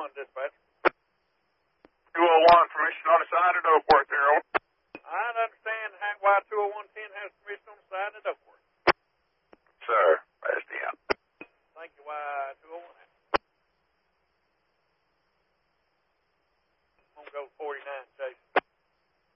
dispatch. 201, permission on the side of Oakworth there. I understand why 20110 has permission on the side of Oakworth. Sir, fast in. Thank you, why 201 has. I'm going to go 49, Chase.